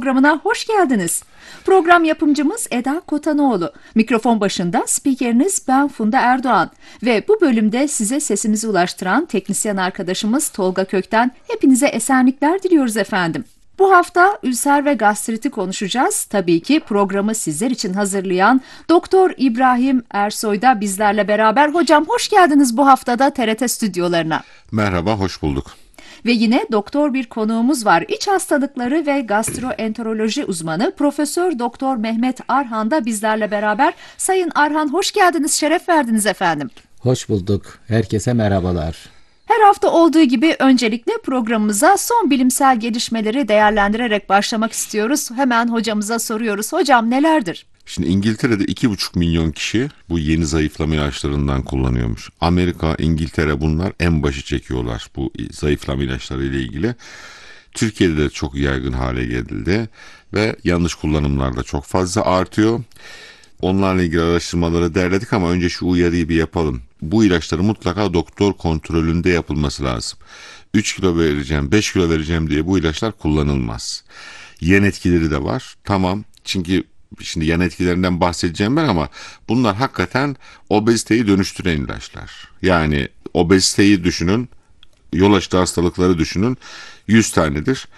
programına hoş geldiniz. Program yapımcımız Eda Kotanoğlu. Mikrofon başında spikeriniz ben Funda Erdoğan. Ve bu bölümde size sesimizi ulaştıran teknisyen arkadaşımız Tolga Kökten. Hepinize esenlikler diliyoruz efendim. Bu hafta ülser ve gastriti konuşacağız. Tabii ki programı sizler için hazırlayan Doktor İbrahim Ersoy da bizlerle beraber. Hocam hoş geldiniz bu haftada TRT stüdyolarına. Merhaba, hoş bulduk. Ve yine doktor bir konuğumuz var. İç hastalıkları ve gastroenteroloji uzmanı Profesör Doktor Mehmet Arhan da bizlerle beraber. Sayın Arhan hoş geldiniz, şeref verdiniz efendim. Hoş bulduk. Herkese merhabalar. Her hafta olduğu gibi öncelikle programımıza son bilimsel gelişmeleri değerlendirerek başlamak istiyoruz. Hemen hocamıza soruyoruz. Hocam nelerdir? Şimdi İngiltere'de 2,5 milyon kişi bu yeni zayıflama ilaçlarından kullanıyormuş. Amerika, İngiltere bunlar en başı çekiyorlar bu zayıflama ilaçları ile ilgili. Türkiye'de de çok yaygın hale geldi ve yanlış kullanımlar da çok fazla artıyor. Onlarla ilgili araştırmaları derledik ama önce şu uyarıyı bir yapalım. Bu ilaçların mutlaka doktor kontrolünde yapılması lazım. 3 kilo vereceğim, 5 kilo vereceğim diye bu ilaçlar kullanılmaz. Yan etkileri de var. Tamam, çünkü şimdi yan etkilerinden bahsedeceğim ben ama bunlar hakikaten obeziteyi dönüştüren ilaçlar. Yani obeziteyi düşünün, yol açıcı hastalıkları düşünün, 100 tanedir.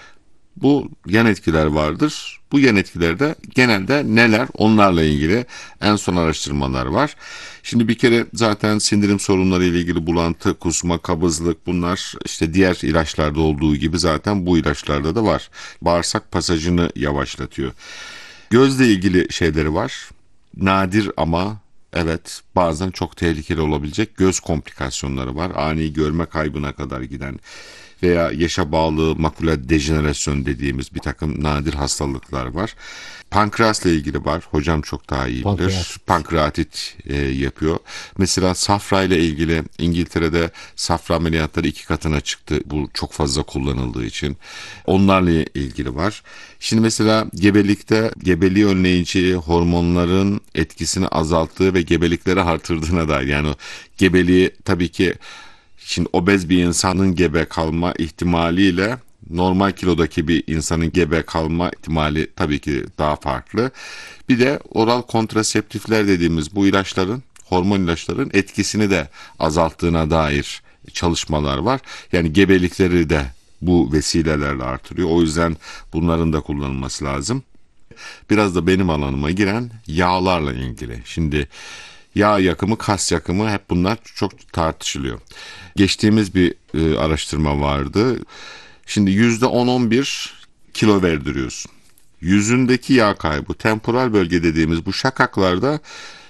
Bu yan etkiler vardır. Bu yan etkilerde genelde neler onlarla ilgili en son araştırmalar var. Şimdi bir kere zaten sindirim sorunları ile ilgili bulantı, kusma, kabızlık bunlar işte diğer ilaçlarda olduğu gibi zaten bu ilaçlarda da var. Bağırsak pasajını yavaşlatıyor. Gözle ilgili şeyleri var. Nadir ama evet bazen çok tehlikeli olabilecek göz komplikasyonları var. Ani görme kaybına kadar giden veya yaşa bağlı makula dejenerasyon dediğimiz bir takım nadir hastalıklar var. Pankreasla ilgili var. Hocam çok daha iyi bilir. Pankreatit yapıyor. Mesela safra ile ilgili İngiltere'de safra ameliyatları 2 katına çıktı. Bu çok fazla kullanıldığı için. Onlarla ilgili var. Şimdi mesela gebelikte gebeliği önleyici hormonların etkisini azalttığı ve gebelikleri artırdığına dair. Yani gebeliği tabii ki şimdi obez bir insanın gebe kalma ihtimaliyle normal kilodaki bir insanın gebe kalma ihtimali tabii ki daha farklı. Bir de oral kontraseptifler dediğimiz bu ilaçların, hormon ilaçların etkisini de azalttığına dair çalışmalar var. Yani gebelikleri de bu vesilelerle artırıyor. O yüzden bunların da kullanılması lazım. Biraz da benim alanıma giren yağlarla ilgili. Şimdi yağ yakımı, kas yakımı hep bunlar çok tartışılıyor. Geçtiğimiz bir araştırma vardı. Şimdi %10-11 kilo verdiriyorsun. Yüzündeki yağ kaybı, temporal bölge dediğimiz bu şakaklarda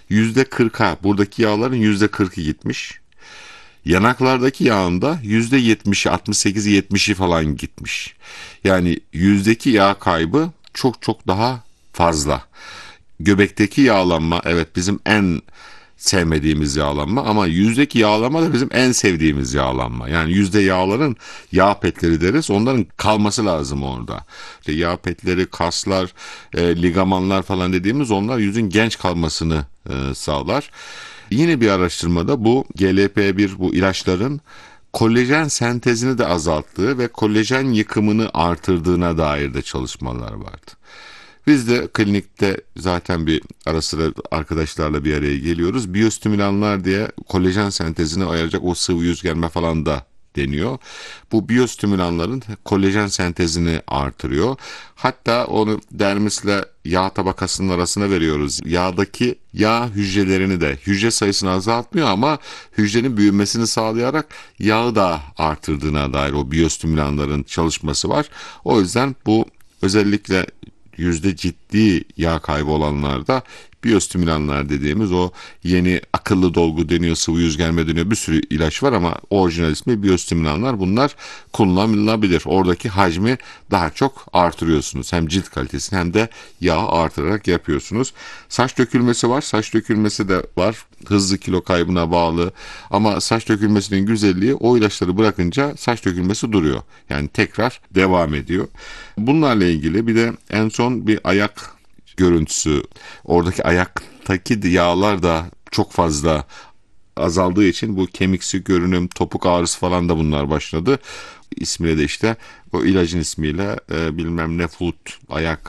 %40'a, buradaki yağların %40'ı gitmiş. Yanaklardaki yağında %70'i, 68'i, 70'i falan gitmiş. Yani yüzdeki yağ kaybı çok çok daha fazla. Göbekteki yağlanma evet bizim en sevmediğimiz yağlanma ama yüzdeki yağlanma da bizim en sevdiğimiz yağlanma. Yani yüzde yağların yağ petleri deriz. Onların kalması lazım orada. İşte yağ petleri, kaslar, ligamanlar falan dediğimiz onlar yüzün genç kalmasını sağlar. Yine bir araştırmada bu GLP-1 bu ilaçların kolajen sentezini de azalttığı ve kolajen yıkımını artırdığına dair de çalışmalar vardı. Biz de klinikte zaten bir ara sıra arkadaşlarla bir araya geliyoruz. Biyostimülanlar diye kolajen sentezini ayıracak o sıvı yüz gelme falan da deniyor. Bu biyostimülanların kolajen sentezini artırıyor. Hatta onu dermisle yağ tabakasının arasına veriyoruz. Yağdaki yağ hücrelerini de hücre sayısını azaltmıyor ama hücrenin büyümesini sağlayarak yağı da artırdığına dair o biyostimülanların çalışması var. O yüzden bu özellikle yüzde ciddi yağ kaybı olanlarda biyostimülanlar dediğimiz o yeni akıllı dolgu deniyor, sıvı yüz gelme deniyor, bir sürü ilaç var ama orijinal ismi biyostimülanlar. Bunlar kullanılabilir. Oradaki hacmi daha çok artırıyorsunuz. Hem cilt kalitesini hem de yağ artırarak yapıyorsunuz. Saç dökülmesi var. Saç dökülmesi de var. Hızlı kilo kaybına bağlı. Ama saç dökülmesinin güzelliği o ilaçları bırakınca saç dökülmesi duruyor. Yani tekrar devam ediyor. Bunlarla ilgili bir de en son bir ayak görüntüsü. Oradaki ayaktaki yağlar da çok fazla azaldığı için bu kemiksi görünüm, topuk ağrısı falan da bunlar başladı. İsmiyle de işte o ilacın ismiyle bilmem ne foot ayak